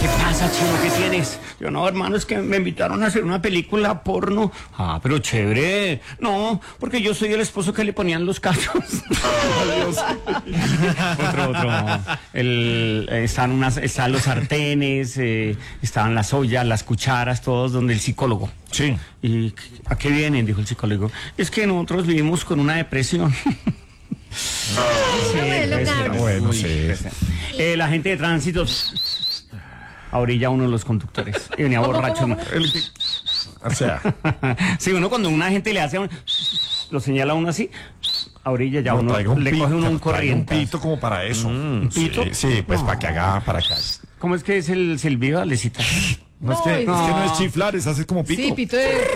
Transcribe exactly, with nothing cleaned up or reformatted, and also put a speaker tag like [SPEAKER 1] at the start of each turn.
[SPEAKER 1] ¿Qué pasa, Chino? ¿Qué tienes? Yo, no, hermano, es que me invitaron a hacer una película porno. Ah, pero chévere. No, porque yo soy el esposo que le ponían los cachos. Adiós. Otro, otro. El, eh, están, unas, están los sartenes, eh, estaban las ollas, las cucharas, todos donde el psicólogo.
[SPEAKER 2] Sí.
[SPEAKER 1] ¿Y a qué vienen? Dijo el psicólogo. Es que nosotros vivimos con una depresión. Sí,
[SPEAKER 3] bueno,
[SPEAKER 1] pues,
[SPEAKER 3] claro.
[SPEAKER 2] Bueno,
[SPEAKER 1] uy,
[SPEAKER 2] sí.
[SPEAKER 1] pues, eh, la gente de tránsito a orilla uno de los conductores y venía
[SPEAKER 3] ¿Cómo,
[SPEAKER 1] borracho.
[SPEAKER 3] cómo,
[SPEAKER 1] ¿no?
[SPEAKER 2] El que- o sea,
[SPEAKER 1] Sí, uno cuando una gente le hace a uno, lo señala a uno así, a orilla ya
[SPEAKER 2] no,
[SPEAKER 1] uno
[SPEAKER 2] traiga un
[SPEAKER 1] le
[SPEAKER 2] pito,
[SPEAKER 1] coge uno un
[SPEAKER 2] traiga
[SPEAKER 1] corriente.
[SPEAKER 2] un pito como para eso.
[SPEAKER 1] ¿Un pito?
[SPEAKER 2] Sí, sí, pues
[SPEAKER 1] No.
[SPEAKER 2] para que haga, para que haga.
[SPEAKER 1] ¿Cómo es que es el silbido, Alecita?
[SPEAKER 2] No, es que,
[SPEAKER 3] No,
[SPEAKER 2] es que no es chiflar, es hacer como pito.
[SPEAKER 3] Sí, pito de